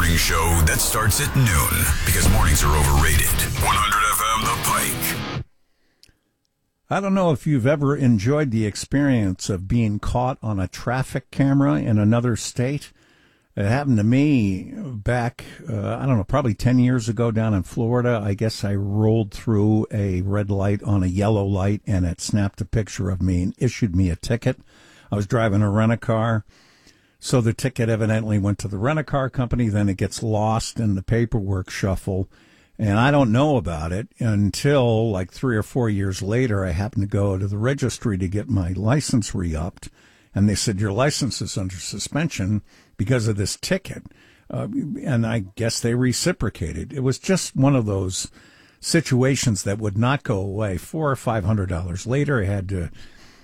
morning show that starts at noon because mornings are overrated. 100 FM The Pike. I don't know if you've ever enjoyed the experience of being caught on a traffic camera in another state. It happened to me back, probably 10 years ago down in Florida. I guess I rolled through a red light on a yellow light, and it snapped a picture of me and issued me a ticket. I was driving a rent-a-car, so the ticket evidently went to the rent-a-car company. Then it gets lost in the paperwork shuffle, and I don't know about it until like 3 or 4 years later. I happened to go to the registry to get my license re-upped, and they said, your license is under suspension because of this ticket. And I guess they reciprocated. It was just one of those situations that would not go away. $400 or $500 later, I had to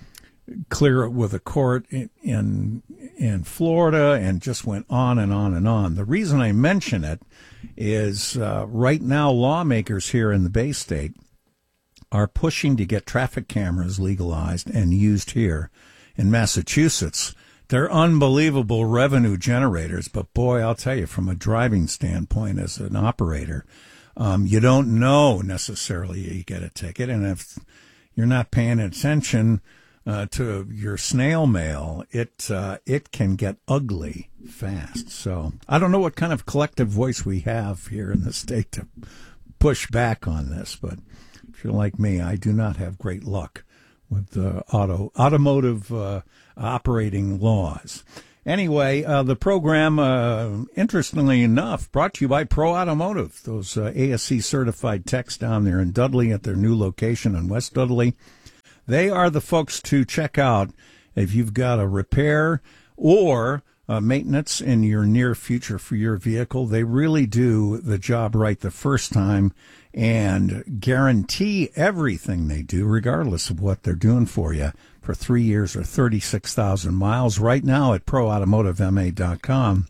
clear it with a court in Florida, and just went on and on and on. The reason I mention it is right now lawmakers here in the Bay State are pushing to get traffic cameras legalized and used here in Massachusetts. They're unbelievable revenue generators, but boy, I'll tell you, from a driving standpoint as an operator, you don't know necessarily you get a ticket, and if you're not paying attention to your snail mail, it can get ugly fast. So I don't know what kind of collective voice we have here in the state to push back on this, but if you're like me, I do not have great luck with automotive operating laws. Anyway, the program, interestingly enough, brought to you by Pro Automotive, those ASC certified techs down there in Dudley at their new location in West Dudley. They are the folks to check out if you've got a repair or maintenance in your near future for your vehicle. They really do the job right the first time and guarantee everything they do, regardless of what they're doing for you, for 3 years or 36,000 miles. Right now at ProAutomotiveMA.com.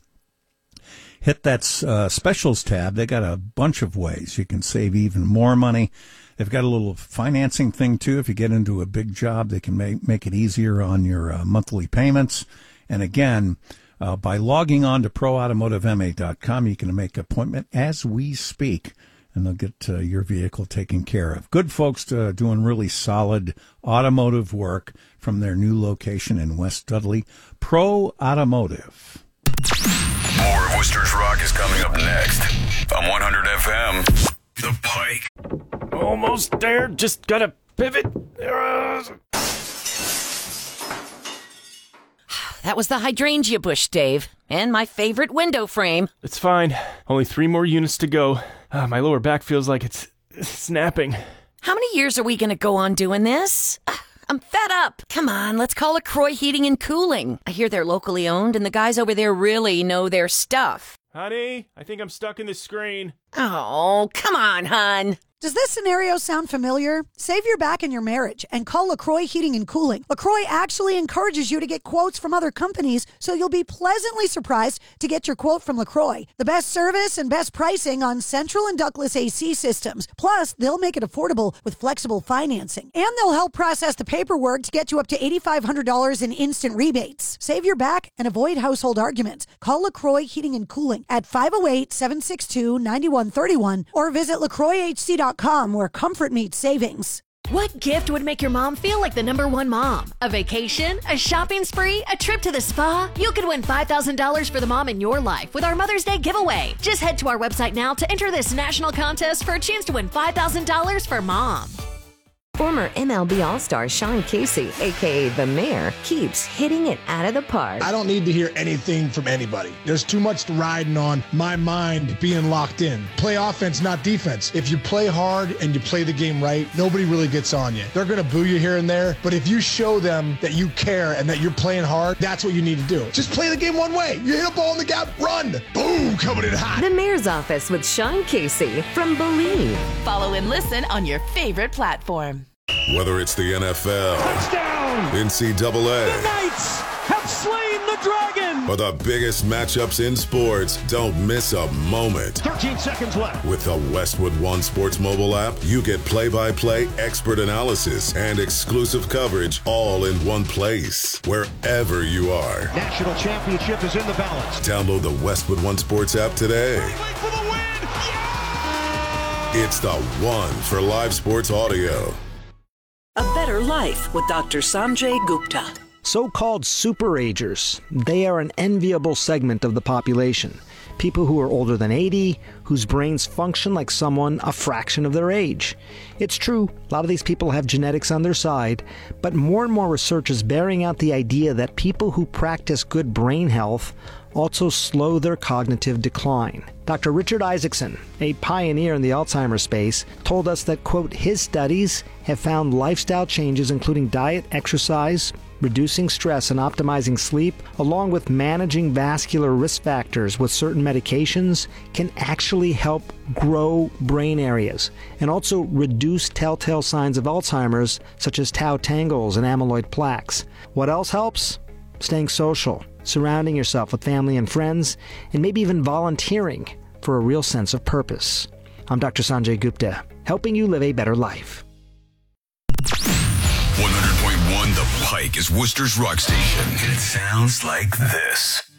Hit that specials tab. They got a bunch of ways you can save even more money. They've got a little financing thing, too. If you get into a big job, they can make it easier on your monthly payments. And again, by logging on to ProAutomotiveMA.com, you can make an appointment as we speak, and they'll get your vehicle taken care of. Good folks doing really solid automotive work from their new location in West Dudley. Pro Automotive. More of Worcester's Rock is coming up next on 100 FM. The Pike. Almost there. Just gotta pivot. That was the hydrangea bush, Dave, and my favorite window frame. It's fine. Only 3 more units to go. My lower back feels like it's snapping. How many years are we going to go on doing this? I'm fed up. Come on, let's call LaCroix Heating and Cooling. I hear they're locally owned, and the guys over there really know their stuff. Honey, I think I'm stuck in this screen. Oh, come on, hon. Does this scenario sound familiar? Save your back in your marriage and call LaCroix Heating and Cooling. LaCroix actually encourages you to get quotes from other companies, so you'll be pleasantly surprised to get your quote from LaCroix. The best service and best pricing on central and ductless AC systems. Plus, they'll make it affordable with flexible financing. And they'll help process the paperwork to get you up to $8,500 in instant rebates. Save your back and avoid household arguments. Call LaCroix Heating and Cooling at 508-762-9131 or visit LaCroixHC.com, where comfort meets savings. What gift would make your mom feel like the #1 mom? A vacation? A shopping spree? A trip to the spa? You could win $5,000 for the mom in your life with our Mother's Day giveaway. Just head to our website now to enter this national contest for a chance to win $5,000 for mom. Former MLB All-Star Sean Casey, a.k.a. The Mayor, keeps hitting it out of the park. I don't need to hear anything from anybody. There's too much riding on my mind being locked in. Play offense, not defense. If you play hard and you play the game right, nobody really gets on you. They're going to boo you here and there, but if you show them that you care and that you're playing hard, that's what you need to do. Just play the game one way. You hit a ball in the gap, run. Boom, coming in hot. The Mayor's Office with Sean Casey from Believe. Follow and listen on your favorite platform. Whether it's the NFL, touchdown, NCAA, the Knights have slain the Dragon! For the biggest matchups in sports, don't miss a moment. 13 seconds left. With the Westwood One Sports mobile app, you get play-by-play expert analysis and exclusive coverage all in one place, wherever you are. National championship is in the balance. Download the Westwood One Sports app today. For the win! Yeah! It's the one for live sports audio. A Better Life with Dr. Sanjay Gupta. So-called superagers, they are an enviable segment of the population. People who are older than 80, whose brains function like someone a fraction of their age. It's true, a lot of these people have genetics on their side, but more and more research is bearing out the idea that people who practice good brain health also slow their cognitive decline. Dr. Richard Isaacson, a pioneer in the Alzheimer's space, told us that, quote, his studies have found lifestyle changes including diet, exercise, reducing stress and optimizing sleep, along with managing vascular risk factors with certain medications, can actually help grow brain areas and also reduce telltale signs of Alzheimer's, such as tau tangles and amyloid plaques. What else helps? Staying social, surrounding yourself with family and friends, and maybe even volunteering for a real sense of purpose. I'm Dr. Sanjay Gupta, helping you live a better life. 100.1 The Pike is Worcester's rock station. And it sounds like this.